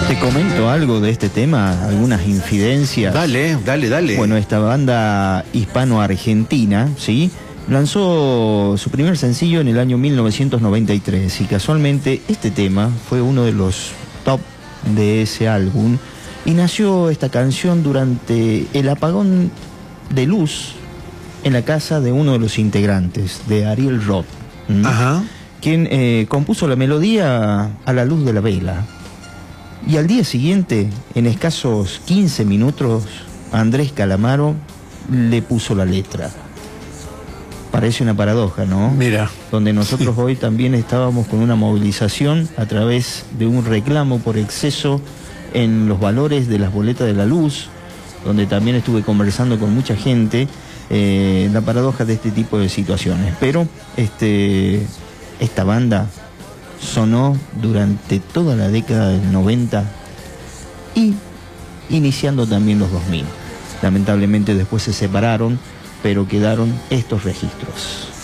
Te comento algo de este tema, algunas infidencias. Dale. Bueno, esta banda hispano-argentina, ¿sí?, lanzó su primer sencillo en el año 1993 y casualmente este tema fue uno de los top de ese álbum y nació esta canción durante el apagón de luz en la casa de uno de los integrantes, de Ariel Roth, quien compuso la melodía a la luz de la vela. Y al día siguiente, en escasos 15 minutos, Andrés Calamaro le puso la letra. Parece una paradoja, ¿no? Mira. Donde nosotros hoy también estábamos con una movilización a través de un reclamo por exceso en los valores de las boletas de la luz, donde también estuve conversando con mucha gente, la paradoja de este tipo de situaciones. Pero esta banda sonó durante toda la década del 90 y iniciando también los 2000. Lamentablemente después se separaron, pero quedaron estos registros.